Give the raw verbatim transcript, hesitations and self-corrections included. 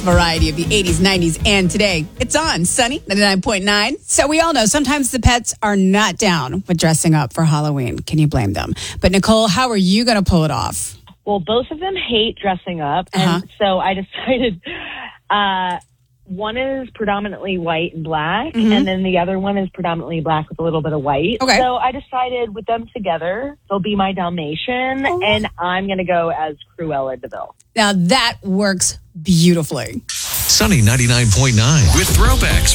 Variety of the eighties, nineties, and today. It's on Sunny ninety-nine point nine. So we all know sometimes the pets are not down with dressing up for Halloween. Can you blame them? But Nicole, how are you going to pull it off? Well, both of them hate dressing up. And Uh-huh. so I decided uh, one is predominantly white and black, Mhm. and then the other one is predominantly black with a little bit of white. Okay. So I decided with them together, they'll be my Dalmatian, Oh. and I'm going to go as Cruella DeVille. Now that works beautifully. Sunny ninety-nine point nine with Throwbacks.